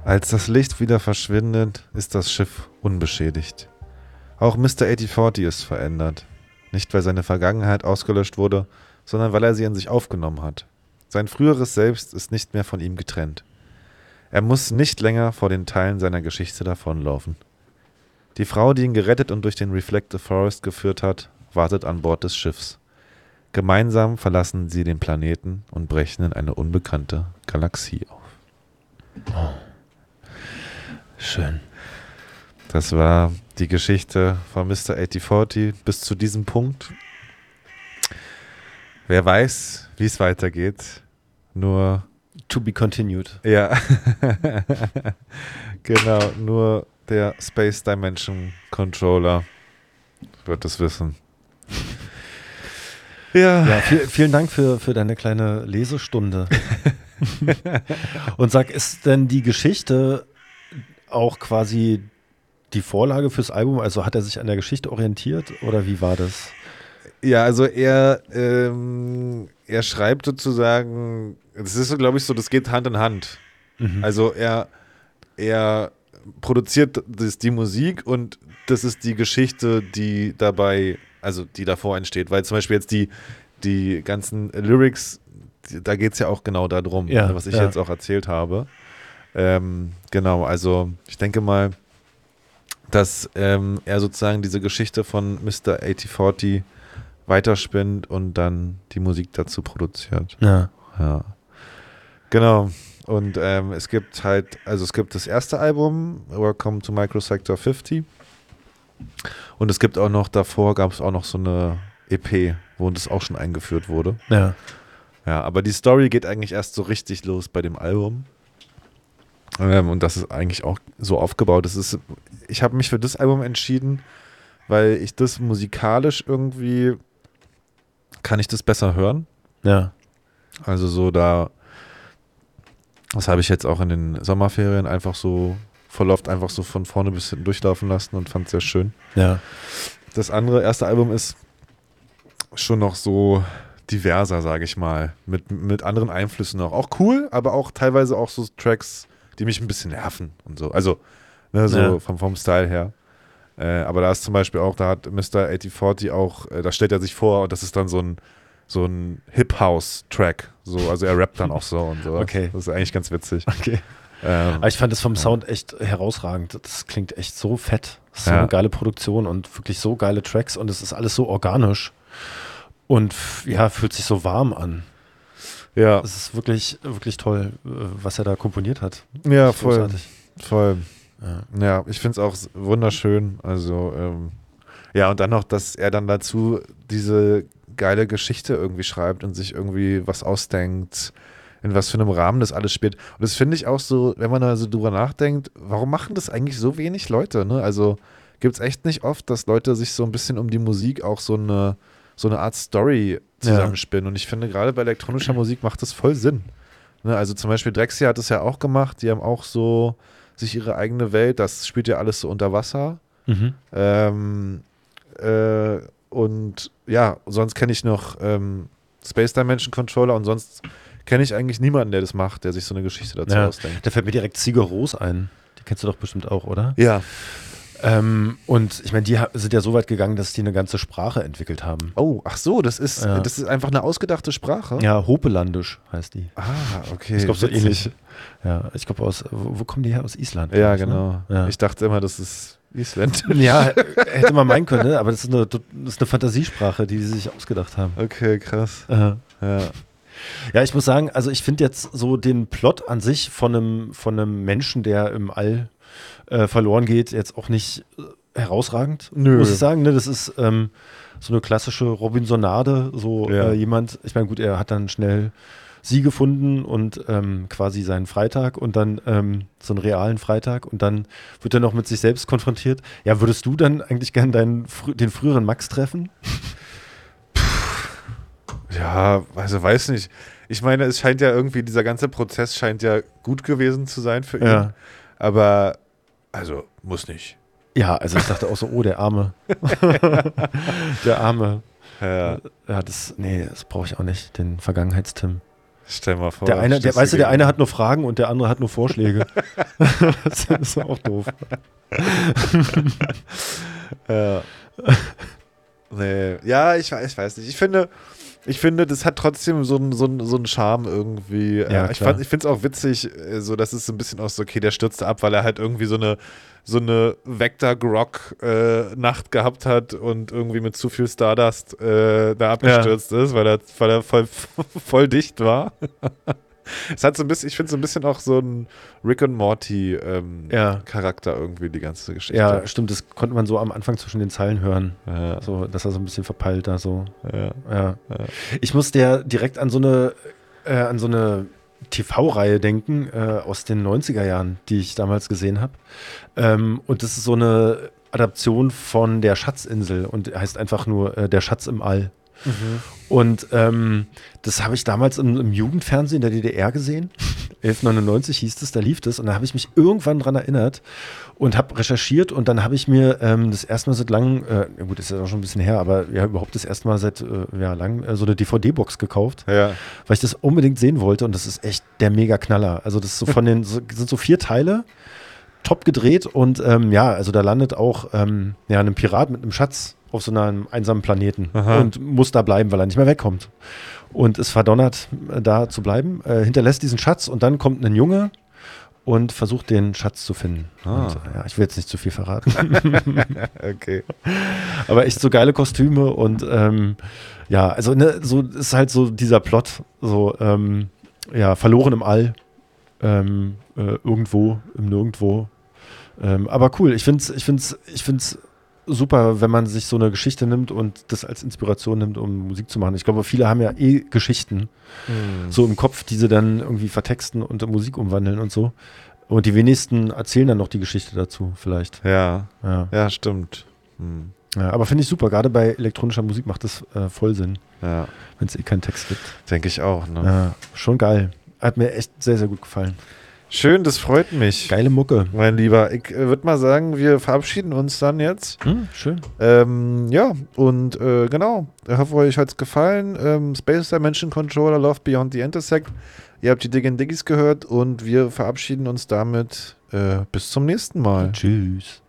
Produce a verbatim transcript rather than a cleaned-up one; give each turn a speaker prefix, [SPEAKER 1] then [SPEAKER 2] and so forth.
[SPEAKER 1] Als das Licht wieder verschwindet, ist das Schiff unbeschädigt. Auch Mister achtzig ist verändert. Nicht, weil seine Vergangenheit ausgelöscht wurde, sondern weil er sie in sich aufgenommen hat. Sein früheres Selbst ist nicht mehr von ihm getrennt. Er muss nicht länger vor den Teilen seiner Geschichte davonlaufen. Die Frau, die ihn gerettet und durch den Reflective Forest geführt hat, wartet an Bord des Schiffs. Gemeinsam verlassen sie den Planeten und brechen in eine unbekannte Galaxie auf.
[SPEAKER 2] Oh. Schön.
[SPEAKER 1] Das war die Geschichte von Mister achtzig bis zu diesem Punkt. Wer weiß, wie es weitergeht. Nur
[SPEAKER 2] to be continued.
[SPEAKER 1] Ja. Genau, nur der Space Dimension Controller wird es wissen. Ja.
[SPEAKER 2] Ja, viel, vielen Dank für, für deine kleine Lesestunde. Und sag, ist denn die Geschichte auch quasi die Vorlage fürs Album? Also hat er sich an der Geschichte orientiert oder wie war das?
[SPEAKER 1] Ja, also er, ähm, er schreibt sozusagen, das ist so, glaube ich, so, das geht Hand in Hand. Mhm. Also er, er produziert das, die Musik und das ist die Geschichte, die dabei, also die davor entsteht. Weil zum Beispiel jetzt die, die ganzen Lyrics, die, da geht es ja auch genau darum,
[SPEAKER 2] ja,
[SPEAKER 1] was ich
[SPEAKER 2] ja.
[SPEAKER 1] jetzt auch erzählt habe. Ähm, genau, also ich denke mal, dass ähm, er sozusagen diese Geschichte von Mister achtzig weiterspinnt und dann die Musik dazu produziert.
[SPEAKER 2] Ja.
[SPEAKER 1] Ja. Genau. Und ähm, es gibt halt, also es gibt das erste Album, Welcome to Microsector fünfzig. Und es gibt auch noch, davor gab es auch noch so eine E P, wo das auch schon eingeführt wurde.
[SPEAKER 2] Ja.
[SPEAKER 1] Ja, aber die Story geht eigentlich erst so richtig los bei dem Album. Ähm, und das ist eigentlich auch so aufgebaut. Das ist, ich habe mich für das Album entschieden, weil ich das musikalisch irgendwie, kann ich das besser hören.
[SPEAKER 2] Ja.
[SPEAKER 1] Also so da, das habe ich jetzt auch in den Sommerferien einfach so voll oft einfach so von vorne bis hinten durchlaufen lassen und fand es sehr schön.
[SPEAKER 2] Ja.
[SPEAKER 1] Das andere, erste Album ist schon noch so diverser, sage ich mal, mit, mit anderen Einflüssen noch. Auch cool, aber auch teilweise auch so Tracks, die mich ein bisschen nerven und so. Also, ne, so
[SPEAKER 2] ja.
[SPEAKER 1] vom, vom Style her. Äh, aber da ist zum Beispiel auch, da hat Mister achtzig auch, äh, da stellt er sich vor und das ist dann so ein so ein Hip-House-Track. So, also er rappt dann auch so und so.
[SPEAKER 2] Okay.
[SPEAKER 1] Das ist eigentlich ganz witzig.
[SPEAKER 2] Okay.
[SPEAKER 1] Ähm,
[SPEAKER 2] aber ich fand das vom Sound echt herausragend. Das klingt echt so fett. Das ist so
[SPEAKER 1] ja.
[SPEAKER 2] eine geile Produktion und wirklich so geile Tracks und es ist alles so organisch und ja, fühlt sich so warm an.
[SPEAKER 1] Ja.
[SPEAKER 2] Es ist wirklich, wirklich toll, was er da komponiert hat.
[SPEAKER 1] Ja, voll.
[SPEAKER 2] Großartig.
[SPEAKER 1] Voll.
[SPEAKER 2] Ja,
[SPEAKER 1] ja ich finde es auch wunderschön. Also, ähm, ja, und dann noch, dass er dann dazu diese geile Geschichte irgendwie schreibt und sich irgendwie was ausdenkt, in was für einem Rahmen das alles spielt. Und das finde ich auch so, wenn man da so drüber nachdenkt, warum machen das eigentlich so wenig Leute? Ne? Also gibt es echt nicht oft, dass Leute sich so ein bisschen um die Musik auch so eine, so eine Art Story zusammenspinnen. Ja. Und ich finde, gerade bei elektronischer Musik macht das voll Sinn. Ne? Also zum Beispiel Drexciya hat das ja auch gemacht, die haben auch so sich ihre eigene Welt, das spielt ja alles so unter Wasser.
[SPEAKER 2] Mhm.
[SPEAKER 1] Ähm, äh, und ja, sonst kenne ich noch ähm, Space Dimension Controller und sonst kenne ich eigentlich niemanden, der das macht, der sich so eine Geschichte dazu
[SPEAKER 2] ja.
[SPEAKER 1] ausdenkt.
[SPEAKER 2] Da fällt mir direkt Sigur-Rós ein. Die kennst du doch bestimmt auch, oder?
[SPEAKER 1] Ja.
[SPEAKER 2] Ähm, und ich meine, die ha- sind ja so weit gegangen, dass die eine ganze Sprache entwickelt haben.
[SPEAKER 1] Oh, ach so, das ist,
[SPEAKER 2] Ja.
[SPEAKER 1] das ist einfach eine ausgedachte Sprache?
[SPEAKER 2] Ja, Hopelandisch heißt die.
[SPEAKER 1] Ah, okay.
[SPEAKER 2] Ich glaube, so
[SPEAKER 1] witzig.
[SPEAKER 2] ähnlich. Ja, ich glaube, aus, wo, wo kommen die her? Aus Island?
[SPEAKER 1] Ja,
[SPEAKER 2] ich,
[SPEAKER 1] genau.
[SPEAKER 2] Ne? Ja.
[SPEAKER 1] Ich dachte immer, das ist Isländisch.
[SPEAKER 2] Ja, hätte man meinen können, ne? Aber das ist, eine, das ist eine Fantasiesprache, die sie sich ausgedacht haben.
[SPEAKER 1] Okay, krass.
[SPEAKER 2] Äh.
[SPEAKER 1] Ja.
[SPEAKER 2] Ja, ich muss sagen, also ich finde jetzt so den Plot an sich von einem, von einem Menschen, der im All äh, verloren geht, jetzt auch nicht äh, herausragend,
[SPEAKER 1] Nö.
[SPEAKER 2] muss ich sagen. Ne? Das ist ähm, so eine klassische Robinsonade, so
[SPEAKER 1] Ja.
[SPEAKER 2] äh, jemand, ich meine, gut, er hat dann schnell sie gefunden und ähm, quasi seinen Freitag und dann ähm, so einen realen Freitag und dann wird er noch mit sich selbst konfrontiert. Ja, würdest du dann eigentlich gern deinen, frü- den früheren Max treffen?
[SPEAKER 1] Ja, also weiß nicht. Ich meine, es scheint ja irgendwie, dieser ganze Prozess scheint ja gut gewesen zu sein für ihn.
[SPEAKER 2] Ja.
[SPEAKER 1] Aber, also, muss nicht.
[SPEAKER 2] Ja, also ich dachte auch so, oh, der Arme. Der Arme.
[SPEAKER 1] Ja.
[SPEAKER 2] Ja, das, nee, das brauche ich auch nicht, den Vergangenheits-Tim.
[SPEAKER 1] Stell mal vor.
[SPEAKER 2] Der eine, der,
[SPEAKER 1] stehst
[SPEAKER 2] weißt du, der
[SPEAKER 1] gegen-
[SPEAKER 2] eine hat nur Fragen und der andere hat nur Vorschläge. Das ist auch doof.
[SPEAKER 1] Ja. Nee. Ja, ich, weiß- ich weiß nicht. Ich finde, ich finde, das hat trotzdem so einen so einen- so einen Charme irgendwie.
[SPEAKER 2] Ja,
[SPEAKER 1] Äh, ich
[SPEAKER 2] klar.
[SPEAKER 1] fand, ich finde es auch witzig, äh, so dass es so ein bisschen auch so, okay, der stürzte ab, weil er halt irgendwie so eine so eine Vector-Grog-Nacht gehabt hat und irgendwie mit zu viel Stardust äh, da abgestürzt ist, weil er, weil er voll, voll dicht war. Es hat so ein bisschen, ich finde so ein bisschen auch so ein Rick and Morty ähm,
[SPEAKER 2] Ja.
[SPEAKER 1] Charakter irgendwie, die ganze Geschichte.
[SPEAKER 2] Ja, stimmt, das konnte man so am Anfang zwischen den Zeilen hören.
[SPEAKER 1] Ja.
[SPEAKER 2] So, dass er so ein bisschen verpeilt da so.
[SPEAKER 1] Ja.
[SPEAKER 2] Ja. Ich musste ja direkt an so eine, äh, an so eine T V-Reihe denken äh, aus den neunziger Jahren, die ich damals gesehen habe. Ähm, und das ist so eine Adaption von der Schatzinsel und heißt einfach nur äh, Der Schatz im All. Und ähm, das habe ich damals im, im Jugendfernsehen der D D R gesehen. elf neunundneunzig hieß das, da lief das. Und da habe ich mich irgendwann dran erinnert und habe recherchiert. Und dann habe ich mir ähm, das erste Mal seit langem, äh, ja gut, das ist ja auch schon ein bisschen her, aber ja, überhaupt das erste Mal seit äh, ja, langem äh, so eine D V D-Box gekauft,
[SPEAKER 1] Ja.
[SPEAKER 2] weil ich das unbedingt sehen wollte. Und das ist echt der Mega-Knaller. Also das ist so von den, so, sind so vier Teile, top gedreht. Und ähm, ja, also da landet auch ähm, ja, ein Pirat mit einem Schatz auf so einem einsamen Planeten
[SPEAKER 1] Aha.
[SPEAKER 2] und muss da bleiben, weil er nicht mehr wegkommt. Und ist verdonnert, äh, da zu bleiben, äh, hinterlässt diesen Schatz und dann kommt ein Junge und versucht, den Schatz zu finden.
[SPEAKER 1] Ah.
[SPEAKER 2] Und, ja, ich will jetzt nicht zu viel verraten.
[SPEAKER 1] Okay.
[SPEAKER 2] Aber echt so geile Kostüme und ähm, ja, also ne, so ist halt so dieser Plot, so ähm, ja, verloren im All, ähm, äh, irgendwo, im Nirgendwo. Ähm, aber cool, ich finde es ich find's, ich find's super, wenn man sich so eine Geschichte nimmt und das als Inspiration nimmt, um Musik zu machen. Ich glaube, viele haben ja eh Geschichten so im Kopf, die sie dann irgendwie vertexten und in Musik umwandeln und so. Und die wenigsten erzählen dann noch die Geschichte dazu, vielleicht.
[SPEAKER 1] Ja,
[SPEAKER 2] Ja,
[SPEAKER 1] ja, stimmt. Hm.
[SPEAKER 2] ja aber finde ich super. Gerade bei elektronischer Musik macht das äh, voll Sinn,
[SPEAKER 1] Ja,
[SPEAKER 2] wenn es eh keinen Text gibt.
[SPEAKER 1] denke ich auch. Ne?
[SPEAKER 2] Ja, schon geil. Hat mir echt sehr, sehr gut gefallen.
[SPEAKER 1] Schön, das freut mich.
[SPEAKER 2] Geile Mucke.
[SPEAKER 1] Mein Lieber, ich äh, würde mal sagen, wir verabschieden uns dann jetzt.
[SPEAKER 2] Hm, schön.
[SPEAKER 1] Ähm, ja, und äh, genau, ich hoffe, euch hat es gefallen. Ähm, Space Dimension Controller, Love Beyond the Intersect. Ihr habt die Diggin' Diggies gehört und wir verabschieden uns damit äh, bis zum nächsten Mal.
[SPEAKER 2] Tschüss.